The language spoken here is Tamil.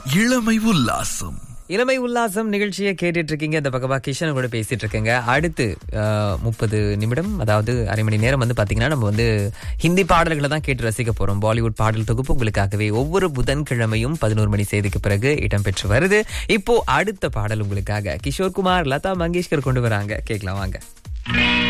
இளமை உல்லாசம். இளமை உல்லாசம் நிகழ்ச்சியை கேட்டுட்டு இருக்கீங்க. இந்த பக்கமா கிஷன் கூட பேசிட்டு இருக்கேங்க. அடுத்து 30 நிமிடம், அதாவது அரை மணி நேரம் பாத்தீங்கன்னா நம்ம ஹிந்தி பாடல்களை தான் கேட்டு ரசிக்க போறோம். பாலிவுட் பாடல் தொகுப்பு உங்களுக்காகவே ஒவ்வொரு புதன்கிழமையும் 11 மணி செய்திக்கு பிறகு இடம்பெற்று வருது. இப்போ அடுத்த பாடல் உங்களுக்காக கிஷோர் குமார், லதா மங்கேஷ்கர் கொண்டு வராங்க. கேட்கலாம் வாங்க.